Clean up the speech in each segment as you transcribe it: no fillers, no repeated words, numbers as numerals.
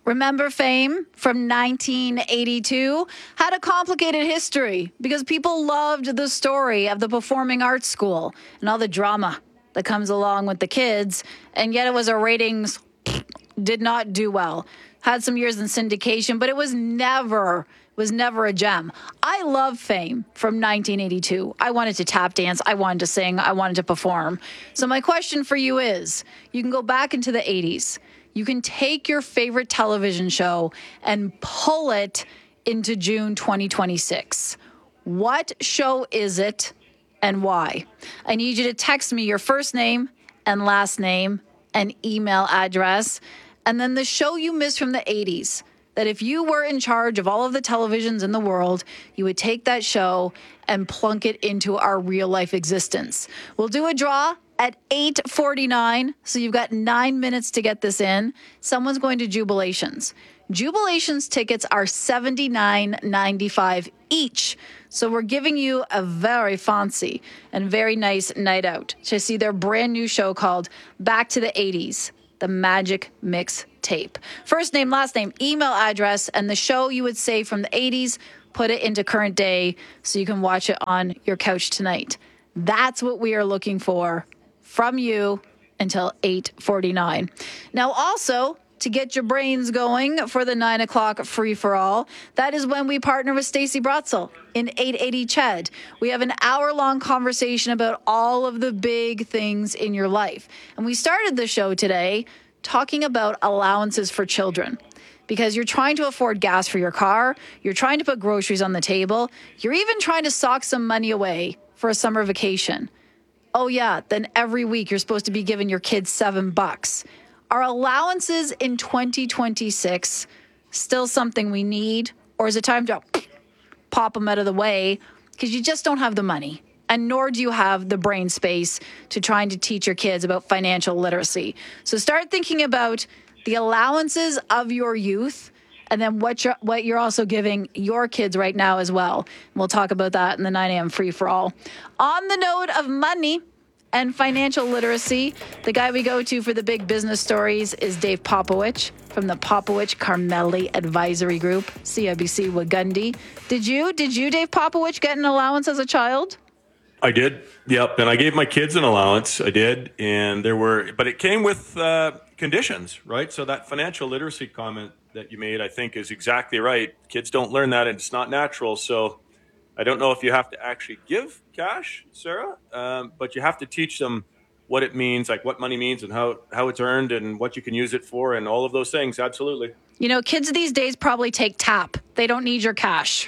Remember Fame from 1982? Had a complicated history because people loved the story of the performing arts school and all the drama that comes along with the kids. And yet it was a ratings, did not do well. Had some years in syndication, but it was never a gem. I love Fame from 1982. I wanted to tap dance. I wanted to sing. I wanted to perform. So my question for you is, you can go back into the 80s. You can take your favorite television show and pull it into June 2026. What show is it and why? I need you to text me your first name and last name and email address, and then the show you missed from the 80s. That if you were in charge of all of the televisions in the world, you would take that show and plunk it into our real life existence. We'll do a draw at 8:49, so you've got 9 minutes to get this in. Someone's going to Jubilations. Jubilations tickets are $79.95 each. So we're giving you a very fancy and very nice night out to see their brand new show called Back to the 80s, The Magic Mix Tape. First name, last name, email address, and the show you would say from the 80s, put it into current day so you can watch it on your couch tonight. That's what we are looking for from you until 8:49. Now, also, to get your brains going for the 9 o'clock free-for-all, that is when we partner with Stacey Brotzel in 880 Ched. We have an hour-long conversation about all of the big things in your life. And we started the show today talking about allowances for children. Because you're trying to afford gas for your car, you're trying to put groceries on the table, you're even trying to sock some money away for a summer vacation. Oh yeah, then every week you're supposed to be giving your kids $7. Are allowances in 2026 still something we need? Or is it time to pop them out of the way because you just don't have the money? And nor do you have the brain space to trying to teach your kids about financial literacy. So start thinking about the allowances of your youth and then what you're also giving your kids right now as well. And we'll talk about that in the 9 a.m. free-for-all. On the note of money and financial literacy, the guy we go to for the big business stories is Dave Popowich from the Popowich Carmelli Advisory Group, CIBC Wagundi. Did you, Dave Popowich, get an allowance as a child? I did. Yep. And I gave my kids an allowance. I did. And but it came with conditions, right? So that financial literacy comment that you made, I think, is exactly right. Kids don't learn that, and it's not natural. So I don't know if you have to actually give cash, Sarah, but you have to teach them what it means, like what money means and how it's earned and what you can use it for and all of those things. Absolutely. You know, kids these days probably take tap. They don't need your cash.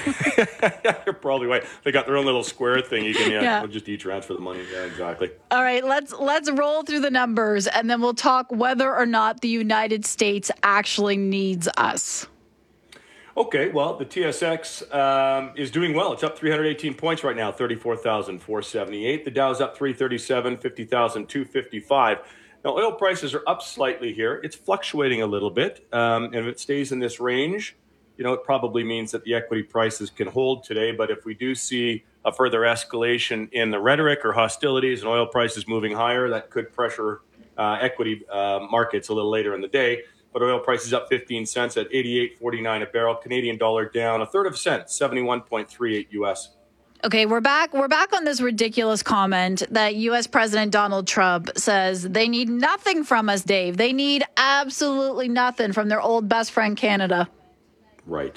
You're probably right. They got their own little square thing. You can just e-transfer the money. Yeah, exactly. All right, let's roll through the numbers, and then we'll talk whether or not the United States actually needs us. Okay, well, the TSX is doing well. It's up 318 points right now, 34,478. The Dow's up 337, 50,255. Now, oil prices are up slightly here. It's fluctuating a little bit. And if it stays in this range, it probably means that the equity prices can hold today. But if we do see a further escalation in the rhetoric or hostilities and oil prices moving higher, that could pressure equity markets a little later in the day. But oil prices up 15 cents at 88.49 a barrel. Canadian dollar down a third of a cent, 71.38 US. Okay, we're back on this ridiculous comment that U.S. President Donald Trump says they need nothing from us, Dave. They need absolutely nothing from their old best friend, Canada. Right.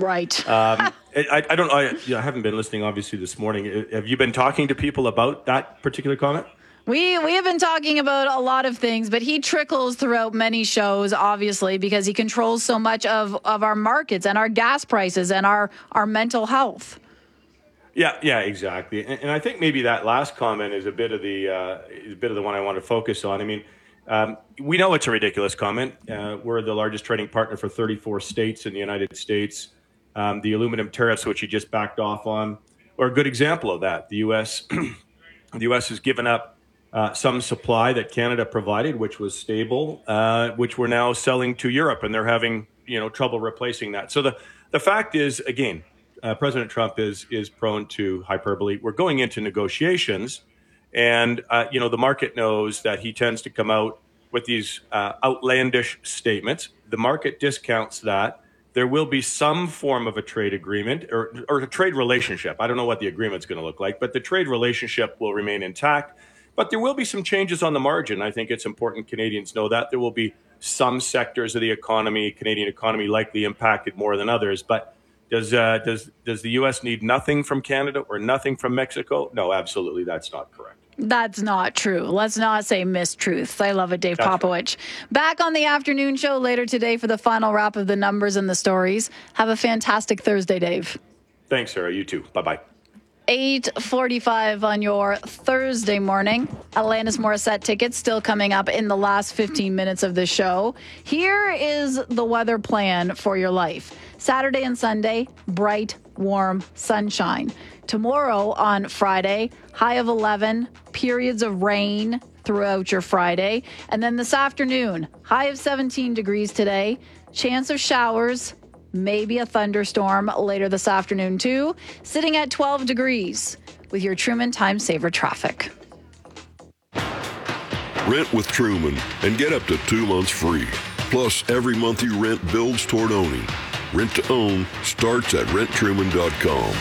I don't know. I haven't been listening, obviously, this morning. Have you been talking to people about that particular comment? We have been talking about a lot of things, but he trickles throughout many shows, obviously, because he controls so much of our markets and our gas prices and our mental health. Yeah, exactly. And I think maybe that last comment is a bit of the one I want to focus on. I mean, we know it's a ridiculous comment. We're the largest trading partner for 34 states in the United States. The aluminum tariffs, which you just backed off on, are a good example of that. The U.S. has given up some supply that Canada provided, which was stable, which we're now selling to Europe, and they're having trouble replacing that. So the fact is, again, President Trump is prone to hyperbole. We're going into negotiations, and the market knows that he tends to come out with these outlandish statements. The market discounts that. There will be some form of a trade agreement or a trade relationship. I don't know what the agreement's going to look like, but the trade relationship will remain intact. But there will be some changes on the margin. I think it's important Canadians know that. There will be some sectors of the economy, Canadian economy, likely impacted more than others. But does the U.S. need nothing from Canada or nothing from Mexico? No, absolutely, that's not correct. That's not true. Let's not say mistruths. I love it, Dave Popovich. Right. Back on the afternoon show later today for the final wrap of the numbers and the stories. Have a fantastic Thursday, Dave. Thanks, Sarah. You too. Bye-bye. 8:45 on your Thursday morning. Alanis Morissette tickets still coming up in the last 15 minutes of the show. Here is the weather plan for your life. Saturday and Sunday, bright, warm, sunshine. Tomorrow on Friday, high of 11, periods of rain throughout your Friday. And then this afternoon, high of 17 degrees today, chance of showers, maybe a thunderstorm later this afternoon too, sitting at 12 degrees with your Truman Time Saver traffic. Rent with Truman and get up to 2 months free. Plus, every month you rent builds toward owning. Rent to own starts at renttruman.com.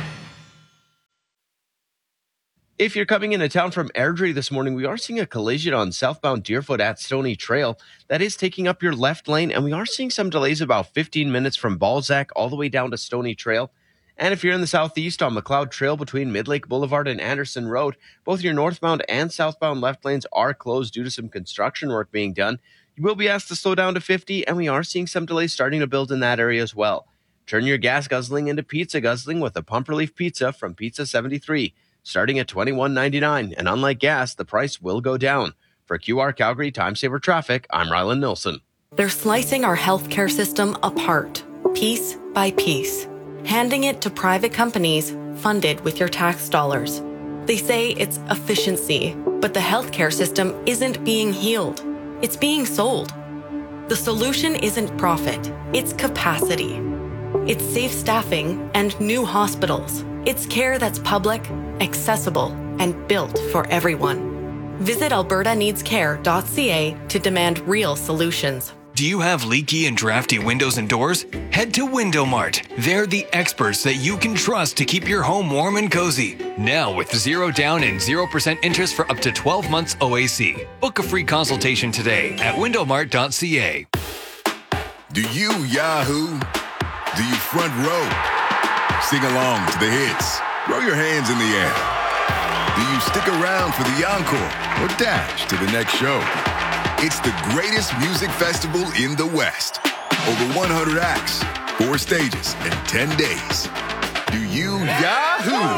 If you're coming into town from Airdrie this morning, we are seeing a collision on southbound Deerfoot at Stony Trail. That is taking up your left lane, and we are seeing some delays about 15 minutes from Balzac all the way down to Stony Trail. And if you're in the southeast on McLeod Trail between Midlake Boulevard and Anderson Road, both your northbound and southbound left lanes are closed due to some construction work being done. You will be asked to slow down to 50, and we are seeing some delays starting to build in that area as well. Turn your gas guzzling into pizza guzzling with a Pump Relief Pizza from Pizza 73. Starting at $21.99, and unlike gas, the price will go down. For QR Calgary Time Saver Traffic, I'm Rylan Nilsson. They're slicing our healthcare system apart, piece by piece, handing it to private companies funded with your tax dollars. They say it's efficiency, but the healthcare system isn't being healed. It's being sold. The solution isn't profit, it's capacity. It's safe staffing and new hospitals. It's care that's public, accessible, and built for everyone. Visit albertaneedscare.ca to demand real solutions. Do you have leaky and drafty windows and doors? Head to Window Mart. They're the experts that you can trust to keep your home warm and cozy. Now with 0 down and 0% interest for up to 12 months OAC. Book a free consultation today at windowmart.ca. Do you Yahoo? Do you front row? Sing along to the hits. Throw your hands in the air. Do you stick around for the encore or dash to the next show? It's the greatest music festival in the West. Over 100 acts, 4 stages, and 10 days. Do you Yahoo?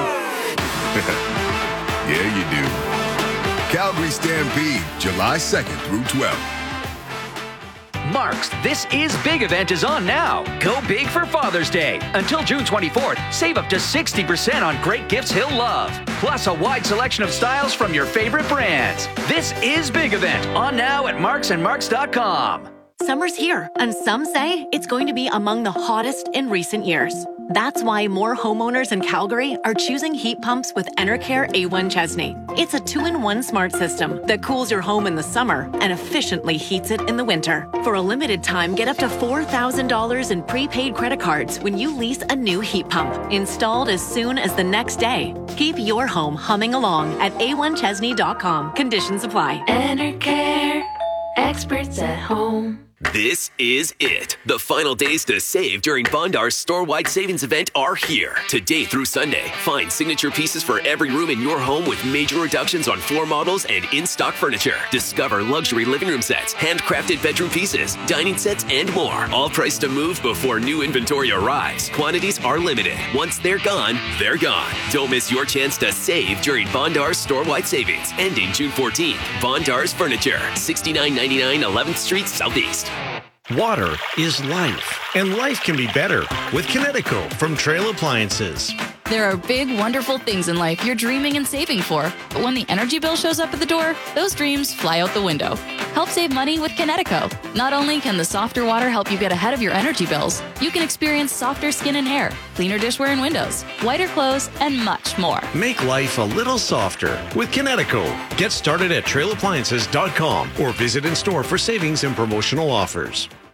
Yeah, you do. Calgary Stampede, July 2nd through 12th. Mark's This Is Big event is on now. Go big for Father's Day. Until June 24th, save up to 60% on great gifts he'll love. Plus a wide selection of styles from your favorite brands. This Is Big event on now at marksandmarks.com. Summer's here, and some say it's going to be among the hottest in recent years. That's why more homeowners in Calgary are choosing heat pumps with Enercare A1 Chesney. It's a 2-in-1 smart system that cools your home in the summer and efficiently heats it in the winter. For a limited time, get up to $4,000 in prepaid credit cards when you lease a new heat pump, installed as soon as the next day. Keep your home humming along at a1chesney.com. Conditions apply. Enercare, experts at home. This is it. The final days to save during Bondar's store-wide savings event are here. Today through Sunday, find signature pieces for every room in your home with major reductions on floor models and in-stock furniture. Discover luxury living room sets, handcrafted bedroom pieces, dining sets, and more. All priced to move before new inventory arrives. Quantities are limited. Once they're gone, they're gone. Don't miss your chance to save during Bondar's store-wide savings, ending June 14th. Bondar's Furniture, $69.99 11th Street Southeast. Water is life, and life can be better with Kinetico from Trail Appliances. There are big, wonderful things in life you're dreaming and saving for, but when the energy bill shows up at the door, those dreams fly out the window. Help save money with Kinetico. Not only can the softer water help you get ahead of your energy bills, you can experience softer skin and hair, cleaner dishware and windows, whiter clothes, and much more. Make life a little softer with Kinetico. Get started at trailappliances.com or visit in store for savings and promotional offers.